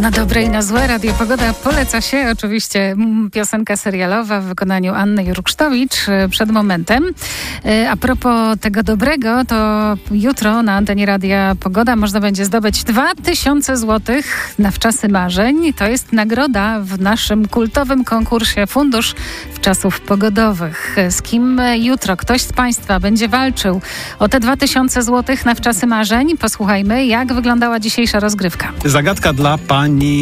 Na dobre i na złe Radio Pogoda poleca się oczywiście piosenka serialowa w wykonaniu Anny Jurksztowicz przed momentem. A propos tego dobrego, to jutro na antenie Radia Pogoda można będzie zdobyć 2000 zł na Wczasy Marzeń. To jest nagroda w naszym kultowym konkursie Fundusz Wczasów Pogodowych. Z kim jutro ktoś z Państwa będzie walczył o te 2000 zł na Wczasy Marzeń? Posłuchajmy, jak wyglądała dzisiejsza rozgrywka. Zagadka dla pani